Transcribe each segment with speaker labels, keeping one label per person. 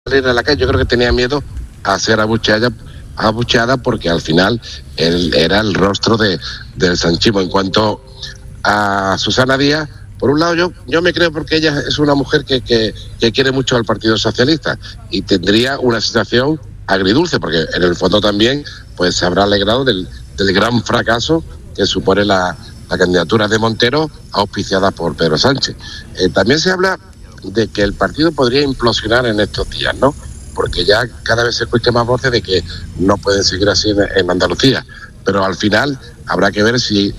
Speaker 1: salir a la calle. Yo creo que tenía miedo a ser abucheada porque al final él era el rostro del sanchismo. En cuanto a Susana Díaz, por un lado yo me creo porque ella es una mujer que quiere mucho al Partido Socialista y tendría una sensación agridulce, porque en el fondo también pues se habrá alegrado del gran fracaso que supone la candidatura de Montero auspiciada por Pedro Sánchez. También se habla de que el partido podría implosionar en estos días, ¿no? Porque ya cada vez se escucha más voces de que no pueden seguir así en Andalucía, pero al final habrá que ver si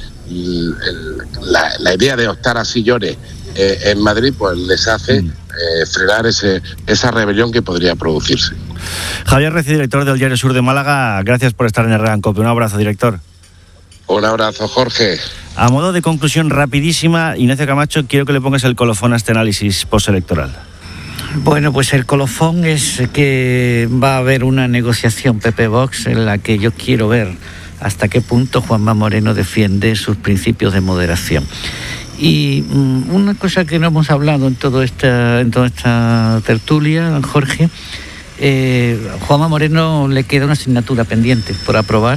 Speaker 1: la idea de optar a sillones en Madrid pues les hace frenar esa rebelión que podría producirse.
Speaker 2: Javier Reci, director del Diario Sur de Málaga, gracias por estar en Herrera en COPE. Un abrazo, director.
Speaker 1: Un abrazo, Jorge.
Speaker 2: A modo de conclusión rapidísima, Ignacio Camacho, quiero que le pongas el colofón a este análisis postelectoral.
Speaker 3: Bueno, pues el colofón es que va a haber una negociación PP-Vox en la que yo quiero ver hasta qué punto Juanma Moreno defiende sus principios de moderación. Y una cosa que no hemos hablado en toda esta tertulia, Jorge, Juanma Moreno le queda una asignatura pendiente por aprobar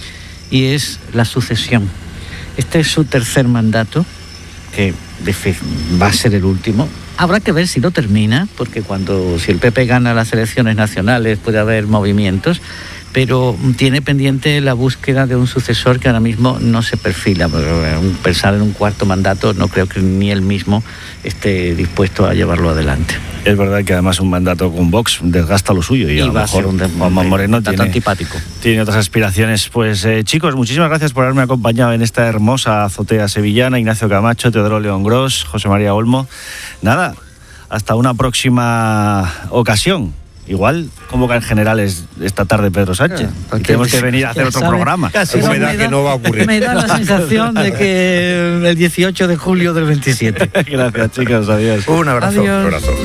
Speaker 3: y es la sucesión. Este es su tercer mandato, que va a ser el último. Habrá que ver si lo termina, porque si el PP gana las elecciones nacionales puede haber movimientos, pero tiene pendiente la búsqueda de un sucesor que ahora mismo no se perfila. Pensar en un cuarto mandato no creo que ni él mismo esté dispuesto a llevarlo adelante.
Speaker 2: Es verdad que además un mandato con Vox desgasta lo suyo y a lo mejor Juanma Moreno tiene otras aspiraciones. Pues chicos, muchísimas gracias por haberme acompañado en esta hermosa azotea sevillana. Ignacio Camacho, Teodoro León Gros, José María Olmo. Nada, hasta una próxima ocasión. Igual convocan generales esta tarde Pedro Sánchez. Tenemos que venir a hacer otro programa.
Speaker 4: Casi me da que no va a ocurrir.
Speaker 3: Me da la sensación de que el 18 de julio del 27.
Speaker 2: Gracias, chicos. Adiós.
Speaker 4: Un abrazo.
Speaker 3: Adiós.
Speaker 4: Un abrazo.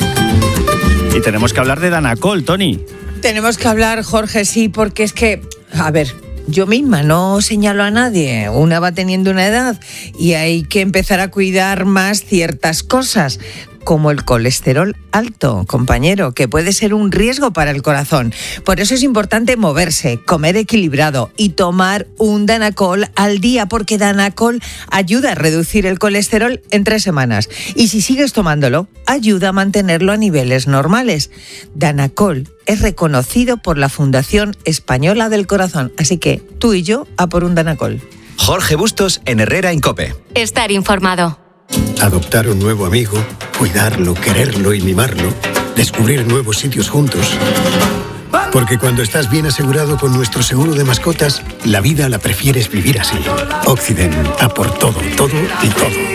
Speaker 2: Y tenemos que hablar de Danacol, Toni.
Speaker 5: Tenemos que hablar, Jorge, sí, porque es que, a ver, yo misma no señalo a nadie. Una va teniendo una edad y hay que empezar a cuidar más ciertas cosas, como el colesterol alto, compañero, que puede ser un riesgo para el corazón. Por eso es importante moverse, comer equilibrado y tomar un Danacol al día, porque Danacol ayuda a reducir el colesterol en 3 semanas. Y si sigues tomándolo, ayuda a mantenerlo a niveles normales. Danacol es reconocido por la Fundación Española del Corazón. Así que tú y yo a por un Danacol.
Speaker 6: Jorge Bustos en Herrera en COPE.
Speaker 7: Estar informado.
Speaker 8: Adoptar un nuevo amigo, cuidarlo, quererlo y mimarlo, descubrir nuevos sitios juntos. Porque cuando estás bien asegurado con nuestro seguro de mascotas, la vida la prefieres vivir así. Occident, a por todo, todo y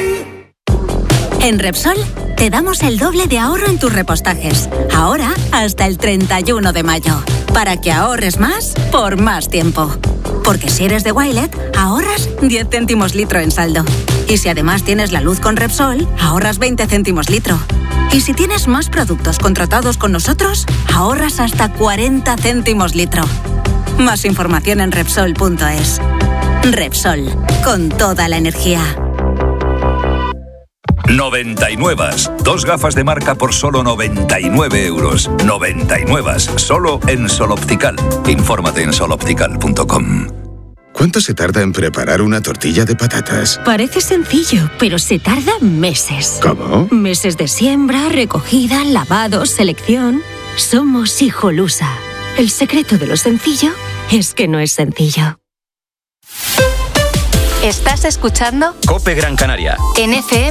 Speaker 8: todo.
Speaker 7: En Repsol te damos el doble de ahorro en tus repostajes. Ahora hasta el 31 de mayo. Para que ahorres más por más tiempo. Porque si eres de Wilet, ahorras 10 céntimos litro en saldo. Y si además tienes la luz con Repsol, ahorras 20 céntimos litro. Y si tienes más productos contratados con nosotros, ahorras hasta 40 céntimos litro. Más información en Repsol.es. Repsol, con toda la energía.
Speaker 9: 99. 2 gafas de marca por solo 99 euros. 99. Solo en Sol Optical. Infórmate en soloptical.com.
Speaker 10: ¿Cuánto se tarda en preparar una tortilla de patatas?
Speaker 11: Parece sencillo, pero se tarda meses.
Speaker 10: ¿Cómo?
Speaker 11: Meses de siembra, recogida, lavado, selección. Somos Hijolusa. El secreto de lo sencillo es que no es sencillo.
Speaker 7: ¿Estás escuchando?
Speaker 6: COPE Gran Canaria.
Speaker 7: En FM